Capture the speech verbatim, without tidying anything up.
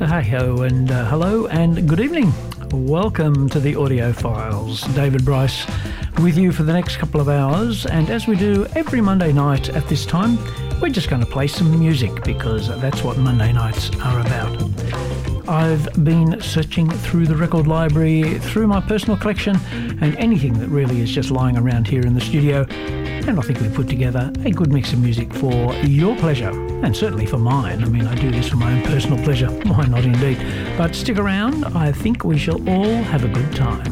Hi-ho and uh, hello and good evening. Welcome to the Audio Files. David Bryce with you for the next couple of hours, and as we do every Monday night at this time, we're just going to play some music because that's what Monday nights are about. I've been searching through the record library, through my personal collection, and anything that really is just lying around here in the studio, and I think we've put together a good mix of music for your pleasure, and certainly for mine. I mean, I do this for my own personal pleasure. Why not indeed? But stick around. I think we shall all have a good time.